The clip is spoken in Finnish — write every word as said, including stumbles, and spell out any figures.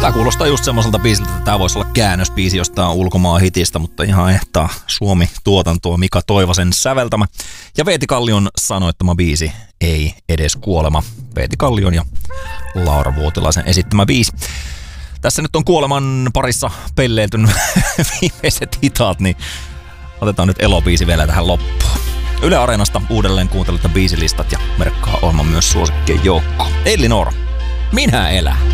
Tää kuulostaa just semmoiselta biisiltä, että tää voisi olla käännösbiisi jostain ulkomaan hitistä, mutta ihan ehtaa Suomi-tuotantoa Mika Toivasen säveltämä. Ja Veeti Kallion sanoittama biisi Ei edes kuolema. Veeti Kallion ja Laura Vuotilaisen esittämä biisi. Tässä nyt on kuoleman parissa pelleilty viimeiset hitaat, niin otetaan nyt elobiisi vielä tähän loppuun. Yle Areenasta uudelleen kuuntelette biisilistat ja merkkaa ohjelman myös suosikkien joukkoon. Elli Noora, minä elän.